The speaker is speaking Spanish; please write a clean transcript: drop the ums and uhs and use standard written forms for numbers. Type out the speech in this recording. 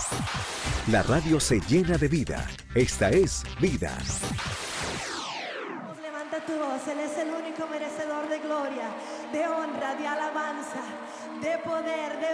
La radio se llena de vida. Esta es Vida. Levanta tu voz, Él es el único merecedor de gloria, de honra, de alabanza, de poder, de